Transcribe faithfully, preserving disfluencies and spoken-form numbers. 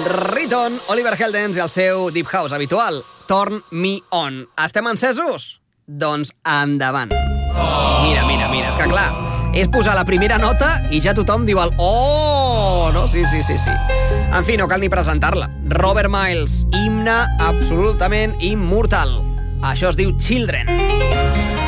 Riton, Oliver Heldens i el seu Deep House habitual, Turn Me On. Estem encesos? Doncs endavant. Mira, mira, mira, és que clar, és posar la primera nota i ja tothom diu el oh, no? Sí, sí, sí, sí. En fi, no cal ni presentar-la. Robert Miles, himne absolutament immortal. Això es diu Children.